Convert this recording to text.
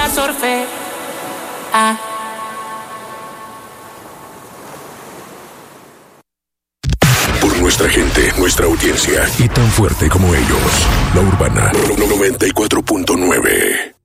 una surfe. Por nuestra gente, nuestra audiencia y tan fuerte como ellos. La Urbana 94.9.